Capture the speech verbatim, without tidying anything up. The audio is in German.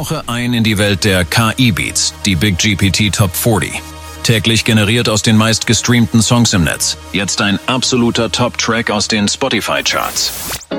Tauche ein in die Welt der K I-Beats, die Big G P T Top vierzig. Täglich generiert aus den meistgestreamten Songs im Netz. Jetzt ein absoluter Top-Track aus den Spotify-Charts.